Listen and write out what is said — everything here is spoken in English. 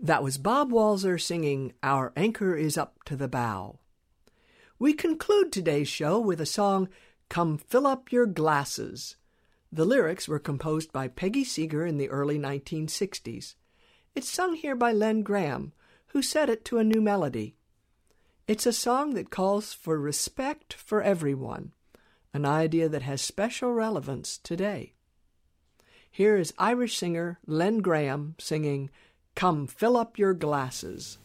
That was Bob Walzer singing Our Anchor is Up to the Bow. We conclude today's show with a song, Come Fill Up Your Glasses. The lyrics were composed by Peggy Seeger in the early 1960s. It's sung here by Len Graham, who set it to a new melody. It's a song that calls for respect for everyone, an idea that has special relevance today. Here is Irish singer Len Graham singing, Come Fill Up Your Glasses.